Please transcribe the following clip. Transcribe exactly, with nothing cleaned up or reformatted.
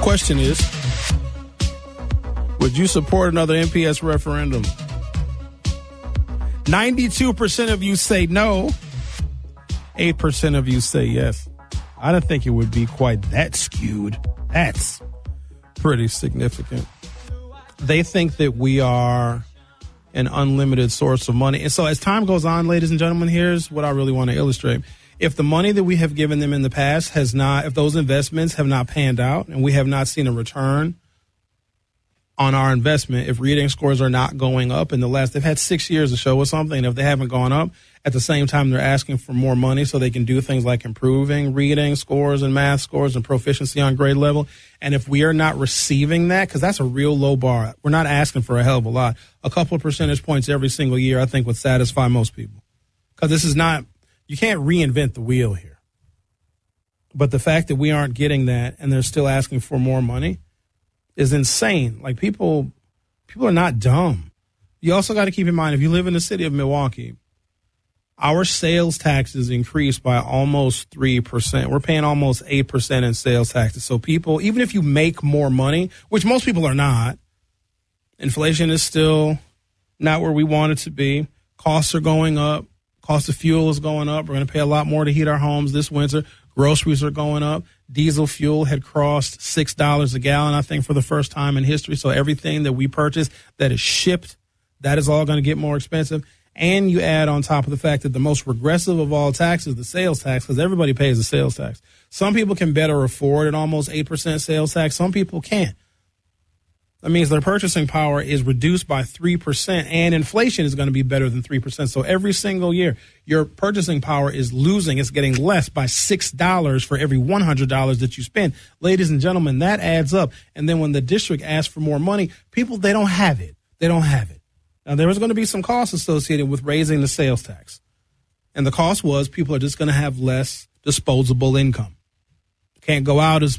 Question is, would you support another N P S referendum? ninety-two percent of you say no. eight percent of you say yes. I don't think it would be quite that skewed. That's pretty significant. They think that we are an unlimited source of money. And so as time goes on, ladies and gentlemen, here's what I really want to illustrate. If the money that we have given them in the past has not, if those investments have not panned out and we have not seen a return on our investment, if reading scores are not going up in the last, they've had six years to show us something. If they haven't gone up, at the same time, they're asking for more money so they can do things like improving reading scores and math scores and proficiency on grade level. And if we are not receiving that, because that's a real low bar, we're not asking for a hell of a lot. A couple of percentage points every single year, I think, would satisfy most people. Because this is not, you can't reinvent the wheel here. But the fact that we aren't getting that and they're still asking for more money is insane. Like, people, people are not dumb. You also got to keep in mind, if you live in the city of Milwaukee, our sales taxes increased by almost three percent. We're paying almost eight percent in sales taxes. So people, even if you make more money, which most people are not, inflation is still not where we want it to be. Costs are going up. Cost of fuel is going up. We're going to pay a lot more to heat our homes this winter. Groceries are going up. Diesel fuel had crossed six dollars a gallon, I think, for the first time in history. So everything that we purchase that is shipped, that is all going to get more expensive. And you add on top of the fact that the most regressive of all taxes, the sales tax, because everybody pays the sales tax. Some people can better afford an almost eight percent sales tax. Some people can't. That means their purchasing power is reduced by three percent, and inflation is going to be better than three percent. So every single year, your purchasing power is losing. It's getting less by six dollars for every one hundred dollars that you spend. Ladies and gentlemen, that adds up. And then when the district asks for more money, people, they don't have it. They don't have it. Now, there was going to be some costs associated with raising the sales tax. And the cost was people are just going to have less disposable income. Can't go out as